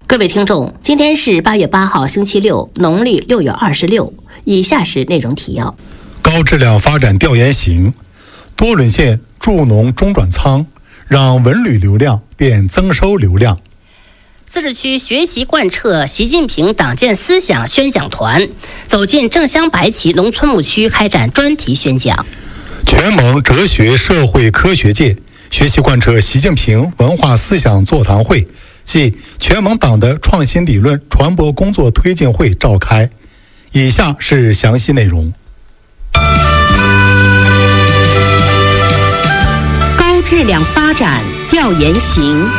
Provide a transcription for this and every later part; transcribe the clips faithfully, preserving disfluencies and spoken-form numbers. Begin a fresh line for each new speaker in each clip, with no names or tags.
各位听众，今天是八月八号，星期六，农历六月二十六。以下是内容提要：
高质量发展调研行，多沦县助农中转仓，让文旅流量变增收流量。
自治区学习贯彻习近平党建思想宣讲团走进正乡白旗农村牧区开展专题宣讲。
全盟哲学社会科学界学习贯彻习近平文化思想座谈会暨全盟党的创新理论传播工作推进会召开。以下是详细内容。
高质量发展调研行。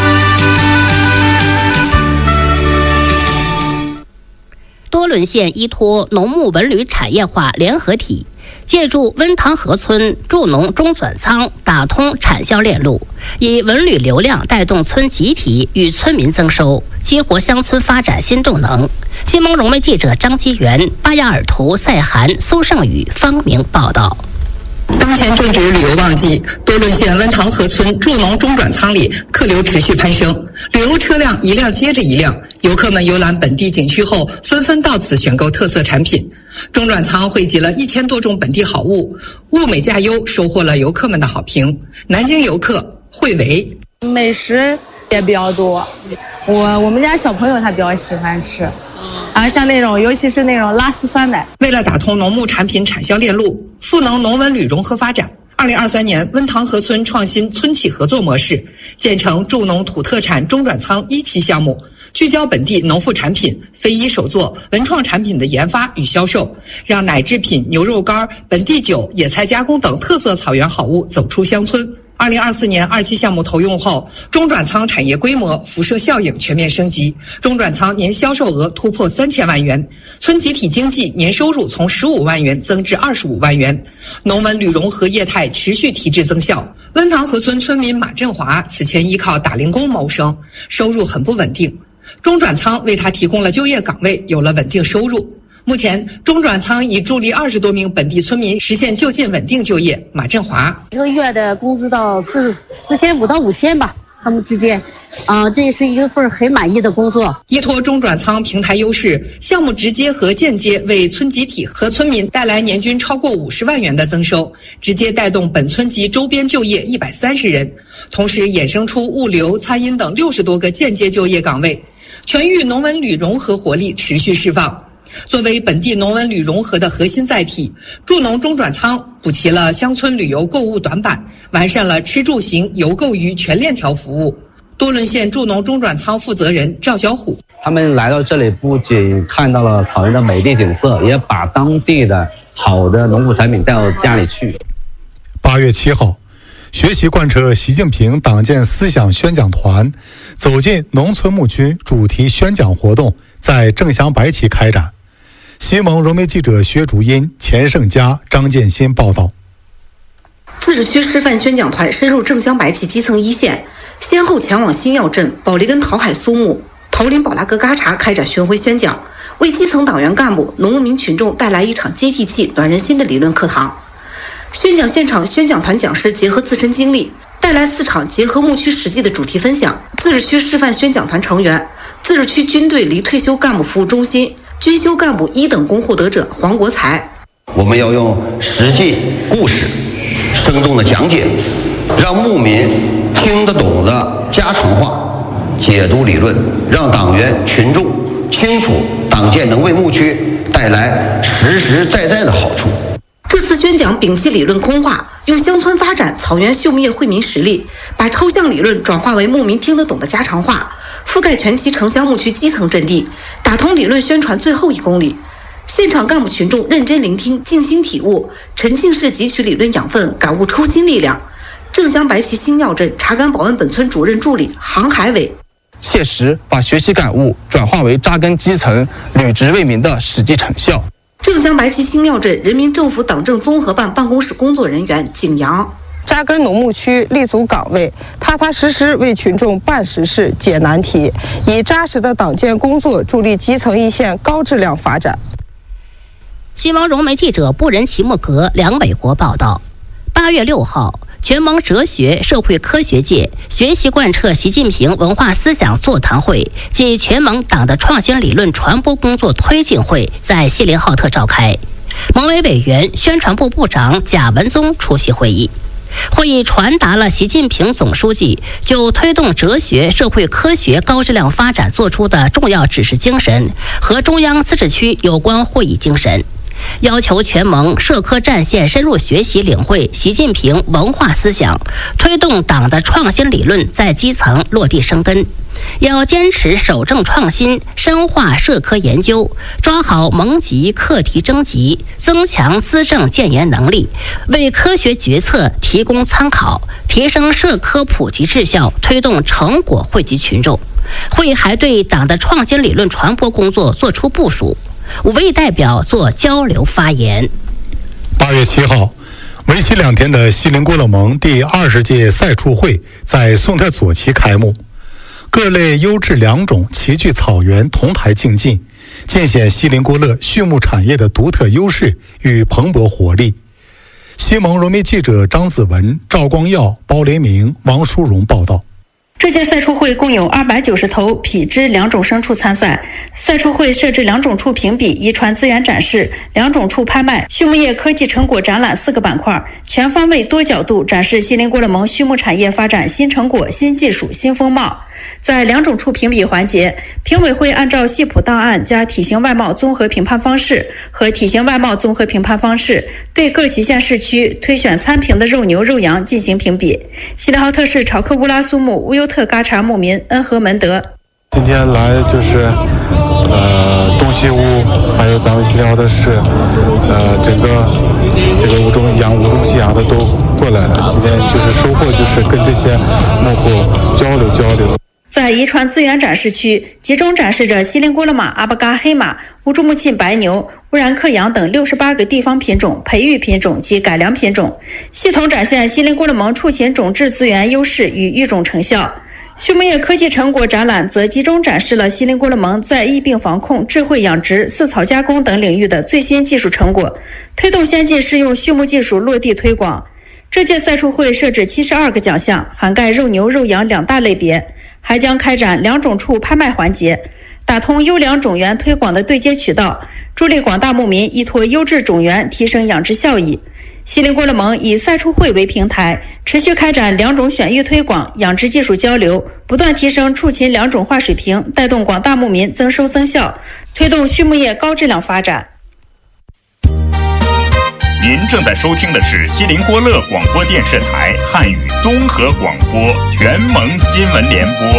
多伦县依托农牧文旅产业化联合体，借助温塘河村助农中转仓，打通产销链路，以文旅流量带动村集体与村民增收，激活乡村发展新动能。新闻融媒记者张基元、巴雅尔图、赛涵、苏胜宇、方明报道。
当前正值旅游旺季，多伦县温塘河村助农中转仓里客流持续攀升，旅游车辆一辆接着一辆，游客们游览本地景区后纷纷到此选购特色产品。中转仓汇集了一千多种本地好物，物美价优，收获了游客们的好评。南京游客惠维，
美食也比较多，我我们家小朋友他比较喜欢吃，然后像那种尤其是那种拉丝酸奶。
为了打通农牧产品产销链路，赋能农文旅融合发展，二零二三年温塘河村创新村企合作模式，建成助农土特产中转仓一期项目，聚焦本地农副产品、非遗手作、文创产品的研发与销售，让奶制品、牛肉干、本地酒、野菜加工等特色草原好物走出乡村。二零二四年二期项目投用后，中转仓产业规模、辐射效应全面升级，中转仓年销售额突破三千万元，村集体经济年收入从十五万元增至二十五万元，农文旅融合业态持续提质增效。温塘河村村民马振华此前依靠打零工谋生，收入很不稳定，中转仓为他提供了就业岗位，有了稳定收入。目前，中转仓已助力二十多名本地村民实现就近稳定就业。马振华，
一个月的工资到四四千五到五千吧，他们之间，啊、呃，这也是一份很满意的工作。
依托中转仓平台优势，项目直接和间接为村集体和村民带来年均超过五十万元的增收，直接带动本村及周边就业一百三十人，同时衍生出物流、餐饮等六十多个间接就业岗位，全域农文旅融合活力持续释放。作为本地农文旅融合的核心载体，助农中转仓补齐了乡村旅游购物短板，完善了吃住行游购娱全链条服务。多伦县助农中转仓负责人赵小虎，
他们来到这里不仅看到了草原的美丽景色，也把当地的好的农副产品带到家里去。
八月七号，学习贯彻习近平党建思想宣讲团走进农村牧区主题宣讲活动在正乡白旗开展。西蒙融媒记者薛竹英、钱胜佳、张建新报道。
自治区师范宣讲团深入正乡白旗基层一线，先后前往新耀镇、保利根桃海苏木、桃林宝拉格嘎查开展巡回宣讲，为基层党员干部、农民群众带来一场接地气、暖人心的理论课堂。宣讲现场，宣讲团讲师结合自身经历，带来四场结合牧区实际的主题分享。自治区示范宣讲团成员，自治区军队离退休干部服务中心军修干部一等功获得者黄国才。
我们要用实际故事生动的讲解，让牧民听得懂的家常话解读理论，让党员群众清楚党建能为牧区带来实实在在的好处。
这次宣讲摒弃理论空话，用乡村发展、草原畜牧业惠民实力，把抽象理论转化为牧民听得懂的家常话，覆盖全期城乡牧区基层阵地，打通理论宣传最后一公里。现场干部群众认真聆听，静心体悟，沉浸式汲取理论养分，感悟初心力量。正乡白旗新耀镇查干保安本村主任助理杭海伟，
切实把学习感悟转化为扎根基层、履职为民的实际成效。
正乡白旗新耀镇人民政府党政综合办办公室工作人员景阳，
扎根农牧区，立足岗位，踏踏实实为群众办实事、解难题，以扎实的党建工作助力基层一线高质量发展。
新闻融媒记者布仁齐木格、梁伟国报道。八月六号， 全盟哲学社会科学界学习贯彻习近平文化思想座谈会及全盟党的创新理论传播工作推进会在锡林浩特召开，盟委委员、宣传部部长贾文宗出席会议。会议传达了习近平总书记就推动哲学社会科学高质量发展作出的重要指示精神和中央自治区有关会议精神，要求全盟社科战线深入学习领会习近平文化思想，推动党的创新理论在基层落地生根。要坚持守正创新，深化社科研究，抓好盟级课题征集，增强资政建言能力，为科学决策提供参考，提升社科普及质效，推动成果惠及群众。会议还对党的创新理论传播工作作出部署。五位代表做交流发言。
八月七号，为期两天的锡林郭勒盟第二十届赛畜会在宋特左旗开幕。各类优质良种齐聚草原，同台竞技，尽显锡林郭勒畜牧产业的独特优势与蓬勃活力。西盟融媒记者张子文、赵光耀、包雷明、王淑荣报道。
这届赛畜会共有二百九十头匹之良种牲畜参赛。赛畜会设置良种畜评比、遗传资源展示、良种畜拍卖、畜牧业科技成果展览四个板块，全方位多角度展示锡林郭勒盟畜牧产业发展新成果、新技术、新风貌。在良种畜评比环节，评委会按照系谱档案加体型外貌综合评判方式和体型外貌综合评判方式，对各旗县市区推选参评的肉牛、肉羊进行评比。锡林浩特市朝克乌拉苏木乌尤特嘎查牧民恩和门德。
今天来就是呃东西乌还有咱们锡林浩特市呃整个这个五种养五种系养的都过来了。今天就是收获就是跟这些牧户交流交流。
在遗传资源展示区，集中展示着锡林郭勒马、阿巴嘎黑马、乌珠穆沁白牛、乌然克羊等六十八个地方品种、培育品种及改良品种，系统展现锡林郭勒盟畜禽种质资源优势与育种成效。畜牧业科技成果展览则集中展示了锡林郭勒盟在疫病防控、智慧养殖、饲草加工等领域的最新技术成果，推动先进适用畜牧技术落地推广。这届赛畜会设置七十二个奖项，涵盖肉牛、肉羊两大类别，还将开展良种畜拍卖环节，打通优良种源推广的对接渠道，助力广大牧民依托优质种源提升养殖效益。锡林郭勒盟以赛畜会为平台，持续开展良种选育推广、养殖技术交流，不断提升畜禽良种化水平，带动广大牧民增收增效，推动畜牧业高质量发展。
您正在收听的是锡林郭勒广播电视台汉语综合广播全盟新闻联播。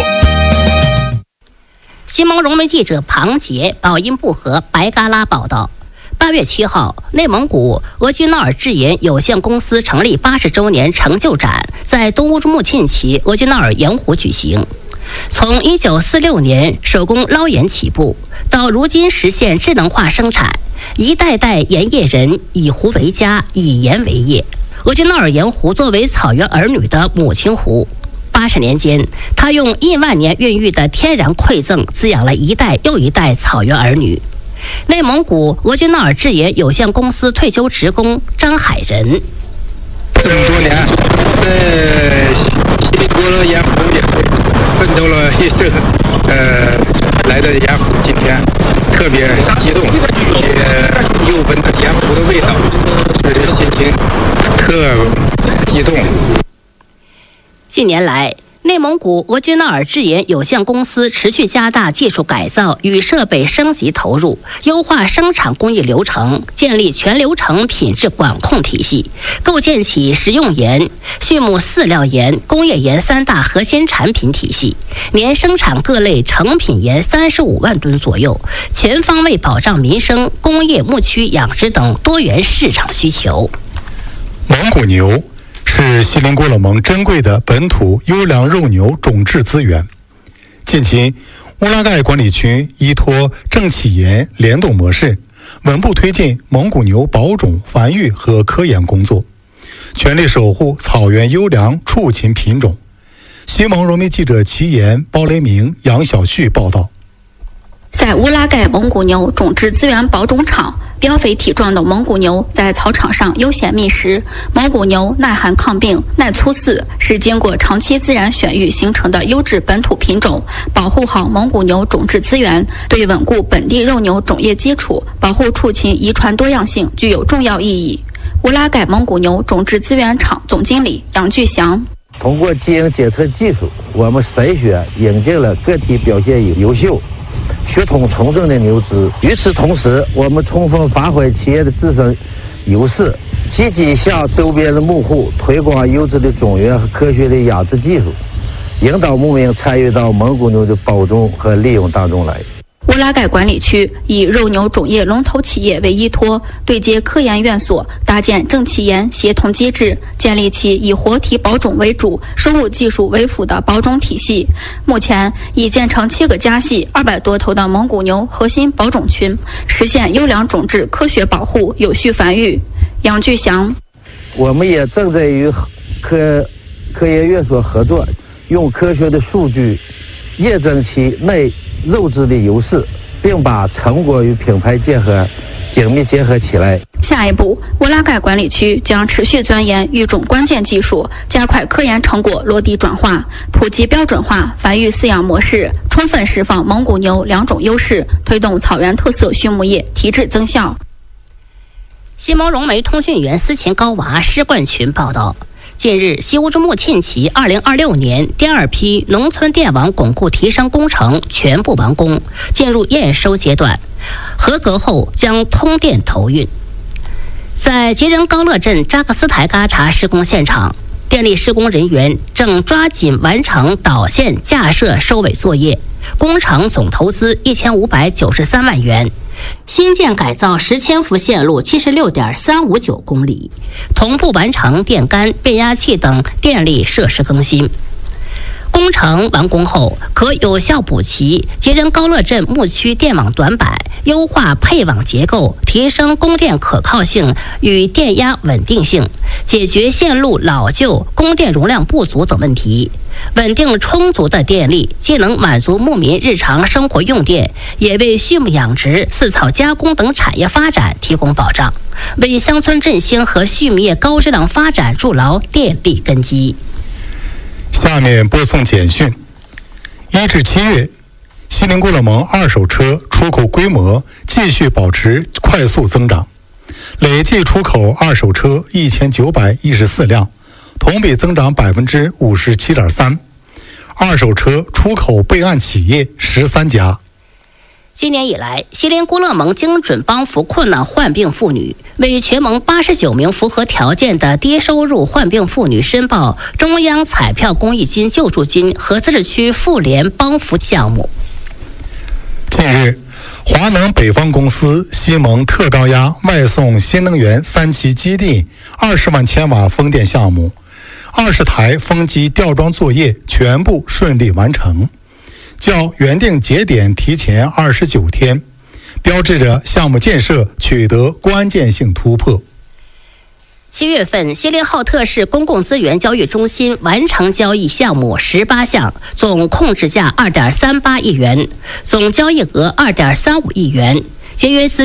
西盟融媒记者庞杰、宝音部和白嘎拉报道。八月七号，内蒙古额济纳尔制盐有限公司成立八十周年成就展在东乌珠穆沁旗额济纳尔盐湖举行。从一九四六年手工捞盐起步，到如今实现智能化生产，一代代盐业人以湖为家，以盐为业。额济纳尔盐湖作为草原儿女的母亲湖，八十年间，它用亿万年孕育的天然馈赠滋养了一代又一代草原儿女。内蒙古额济纳尔制盐有限公司退休职工张海仁：
这么多年，在锡林郭勒盐湖也奋斗了一生，呃，来到盐湖今天特别激动，也又闻到盐湖的味道，所以心情特激动。
近年来，内蒙古额济纳尔制盐有限公司持续加大技术改造与设备升级投入，优化生产工艺流程，建立全流程品质管控体系，构建起食用盐、畜牧饲料盐、工业盐三大核心产品体系，年生产各类成品盐三十五万吨左右，全方位保障民生、工业、牧区养殖等多元市场需求。
蒙古牛是锡林郭勒盟珍贵的本土优良肉牛种质资源。近期，乌拉盖管理区依托政企研联动模式，稳步推进蒙古牛保种、繁育和科研工作，全力守护草原优良畜禽品种。西盟融媒记者齐岩、包雷明、杨小旭报道。
在乌拉盖蒙古牛种质资源保种场， 膘肥体壮的蒙古牛在草场上悠闲觅食。蒙古牛耐寒抗病、耐粗饲，是经过长期自然选育形成的优质本土品种。保护好蒙古牛种质资源，对稳固本地肉牛种业基础、保护畜禽遗传多样性具有重要意义。乌拉盖蒙古牛种质资源厂总经理杨巨祥。
通过基因检测技术，我们筛选引进了个体表现优秀、血统纯正的牛只。与此同时，我们充分发挥企业的自身优势，积极向周边的牧户推广优质的种源和科学的养殖技术，引导牧民参与到蒙古牛的保种和利用当中来。
乌拉盖管理区以肉牛种业龙头企业为依托，对接科研院所，搭建正企研协同机制，建立起以活体保种为主、生物技术为辅的保种体系。目前已建成七个家系、二百多头的蒙古牛核心保种群，实现优良种质科学保护、有序繁育。杨巨祥，
我们也正在与科科研院所合作，用科学的数据验证其内肉质的优势，并把成果与品牌结合紧密结合起来。
下一步，乌拉盖管理区将持续钻研育种关键技术，加快科研成果落地转化，普及标准化繁育饲养模式，充分释放蒙古牛两种优势，推动草原特色畜牧业提质增效。
西蒙融媒通讯员思琴高娃施冠群报道。近日，西乌珠穆沁旗二零二六年第二批农村电网巩固提升工程全部完工，进入验收阶段，合格后将通电投运。在吉仁高乐镇扎克斯台嘎查施工现场，电力施工人员正抓紧完成导线架设收尾作业，工程总投资一千五百九十三万元。新建改造十千伏线路七十六点三五九公里，同步完成电杆、变压器等电力设施更新。工程完工后，可有效补齐吉仁高乐镇牧区电网短板，优化配网结构，提升供电可靠性与电压稳定性，解决线路老旧、供电容量不足等问题。稳定充足的电力，既能满足牧民日常生活用电，也为畜牧养殖、饲草加工等产业发展提供保障，为乡村振兴和畜牧业高质量发展筑牢电力根基。
下面播送简讯：一至七月，锡林郭勒盟二手车出口规模继续保持快速增长，累计出口二手车一千九百一十四辆，同比增长百分之五十七点三。二手车出口备案企业十三家。
今年以来，锡林郭勒盟精准帮扶困难患病妇女，为全盟八十九名符合条件的低收入患病妇女申报中央彩票公益金救助金和自治区妇联帮扶项目。
近日，华能北方公司西蒙特高压外送新能源三期基地二十万千瓦风电项目，二十台风机吊装作业全部顺利完成，较原定节点提前二十九天，标志着项目建设取得关键性突破。
七月份，锡林浩特市公共资源交易中心完成交易项目十八项，总控制价二点三八亿元，总交易额二点三五亿元，节约资